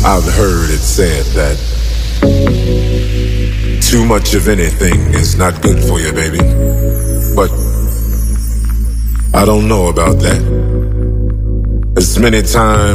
I've heard it said that too much of anything is not good for you, baby. But I don't know about that. As many times